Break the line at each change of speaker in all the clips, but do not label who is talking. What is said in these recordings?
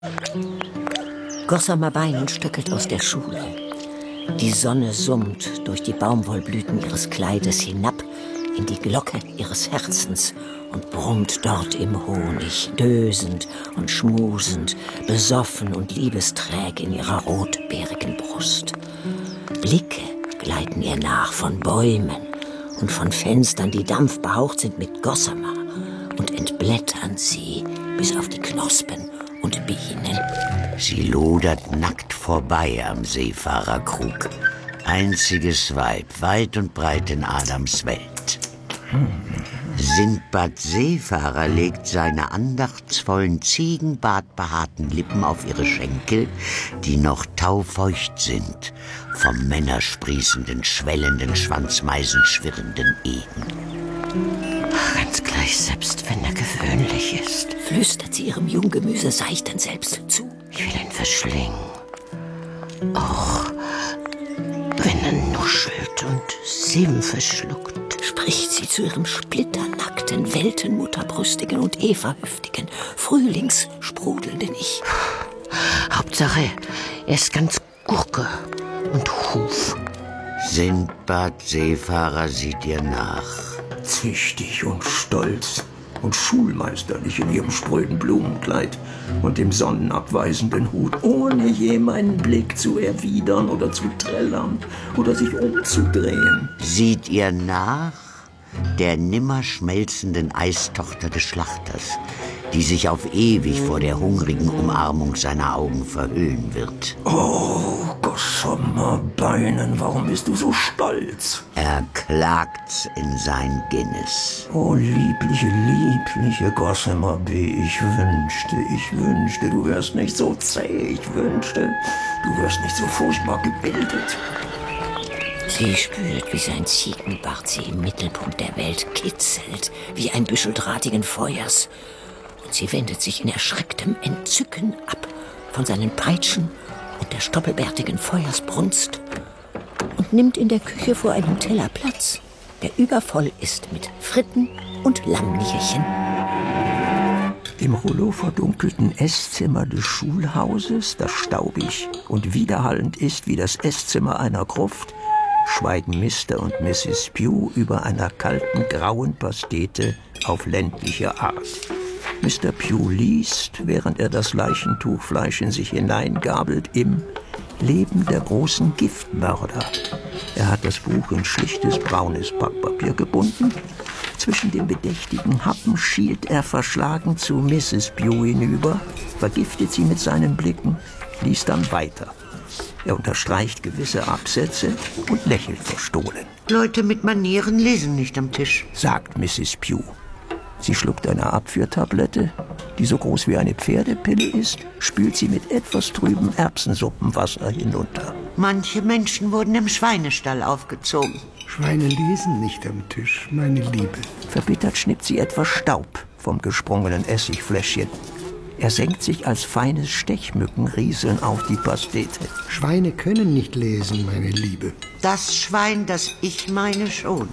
Gossamer Beinen stöckelt aus der Schule. Die Sonne summt durch die Baumwollblüten ihres Kleides hinab in die Glocke ihres Herzens und brummt dort im Honig, dösend und schmusend, besoffen und liebesträg in ihrer rotbeerigen Brust. Blicke gleiten ihr nach von Bäumen und von Fenstern, die dampfbehaucht sind mit Gossamer, und entblättern sie bis auf die Knospen und Bienen.
Sie lodert nackt vorbei am Seefahrerkrug. Einziges Weib, weit und breit in Adams Welt. Sindbad Seefahrer legt seine andachtsvollen, ziegenbartbehaarten Lippen auf ihre Schenkel, die noch taufeucht sind, vom männersprießenden, schwellenden Schwanzmeisen schwirrenden Eden.
Ganz gleich, selbst wenn er gewöhnlich ist,
flüstert sie ihrem Junggemüse seichten Selbst zu.
Ich will ihn verschlingen. Auch wenn er nuschelt und Sümpfe schluckt.
Spricht sie zu ihrem splitternackten, weltenmutterbrüstigen und evahüftigen, frühlingssprudelnden Ich.
Hauptsache, er ist ganz Gurke und Huf.
Sindbad Seefahrer sieht ihr nach.
Züchtig und stolz und schulmeisterlich in ihrem spröden Blumenkleid und dem sonnenabweisenden Hut, ohne je meinen Blick zu erwidern oder zu trällern oder sich umzudrehen.
Sieht ihr nach der nimmer schmelzenden Eistochter des Schlachters, die sich auf ewig vor der hungrigen Umarmung seiner Augen verhüllen wird.
Oh, Gossamer Beinen, warum bist du so stolz?
Er klagt's in sein Guinness.
Oh, liebliche Gossamer B, ich wünschte, du wärst nicht so zäh, ich wünschte, du wärst nicht so furchtbar gebildet.
Sie spürt, wie sein Ziegenbart sie im Mittelpunkt der Welt kitzelt, wie ein Büschel drahtigen Feuers. Und sie wendet sich in erschrecktem Entzücken ab von seinen Peitschen und der stoppelbärtigen Feuersbrunst und nimmt in der Küche vor einem Teller Platz, der übervoll ist mit Fritten und Lammnierchen.
Im Rouleau verdunkelten Esszimmer des Schulhauses, das staubig und widerhallend ist wie das Esszimmer einer Gruft, schweigen Mr. und Mrs. Pugh über einer kalten, grauen Pastete auf ländliche Art. Mr. Pugh liest, während er das Leichentuchfleisch in sich hineingabelt, im Leben der großen Giftmörder. Er hat das Buch in schlichtes braunes Packpapier gebunden. Zwischen den bedächtigen Happen schielt er verschlagen zu Mrs. Pugh hinüber, vergiftet sie mit seinen Blicken, liest dann weiter. Er unterstreicht gewisse Absätze und lächelt verstohlen.
Leute mit Manieren lesen nicht am Tisch,
sagt Mrs. Pugh. Sie schluckt eine Abführtablette, die so groß wie eine Pferdepille ist, spült sie mit etwas trübem Erbsensuppenwasser hinunter.
Manche Menschen wurden im Schweinestall aufgezogen.
Schweine lesen nicht am Tisch, meine Liebe.
Verbittert schnippt sie etwas Staub vom gesprungenen Essigfläschchen. Er senkt sich als feines Stechmückenrieseln auf die Pastete.
Schweine können nicht lesen, meine Liebe.
Das Schwein, das ich meine, schon.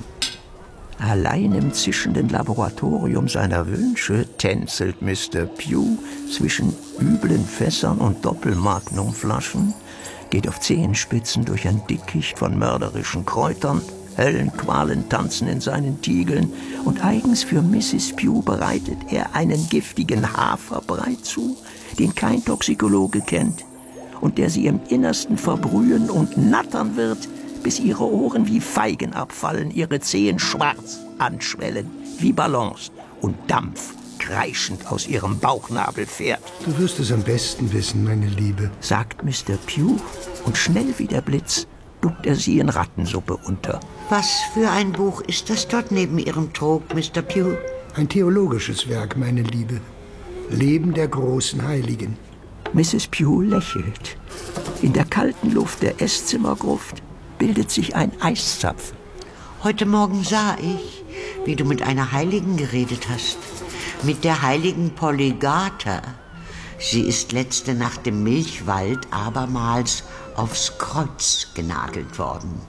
Allein im zischenden Laboratorium seiner Wünsche tänzelt Mr. Pugh zwischen üblen Fässern und Doppelmagnumflaschen, geht auf Zehenspitzen durch ein Dickicht von mörderischen Kräutern, Höllenqualen tanzen in seinen Tiegeln und eigens für Mrs. Pugh bereitet er einen giftigen Haferbrei zu, den kein Toxikologe kennt und der sie im Innersten verbrühen und nattern wird, bis ihre Ohren wie Feigen abfallen, ihre Zehen schwarz anschwellen, wie Ballons und Dampf kreischend aus ihrem Bauchnabel fährt.
Du wirst es am besten wissen, meine Liebe,
sagt Mr. Pugh und schnell wie der Blitz duckt er sie in Rattensuppe unter.
Was für ein Buch ist das dort neben Ihrem Trog, Mr. Pugh?
Ein theologisches Werk, meine Liebe. Leben der großen Heiligen.
Mrs. Pugh lächelt. In der kalten Luft der Esszimmergruft bildet sich ein Eiszapfen.
Heute Morgen sah ich, wie du mit einer Heiligen geredet hast. Mit der heiligen Polygata. Sie ist letzte Nacht im Milchwald abermals aufs Kreuz genagelt worden.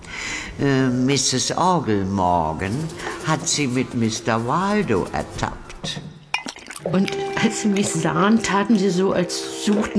Mrs. Orgelmorgan hat sie mit Mr. Waldo ertappt.
Und Als sie mich sahen, taten sie so, als suchten